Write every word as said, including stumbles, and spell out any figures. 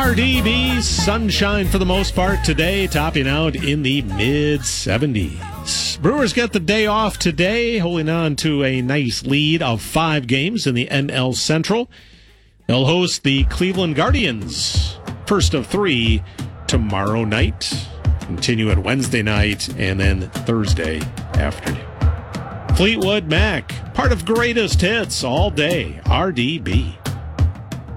R D B, sunshine for the most part today, topping out in the mid seventies. Brewers get the day off today, holding on to a nice lead of five games in the N L Central. They'll host the Cleveland Guardians, first of three, tomorrow night. Continue it Wednesday night and then Thursday afternoon. Fleetwood Mac, part of Greatest Hits all day, R D B.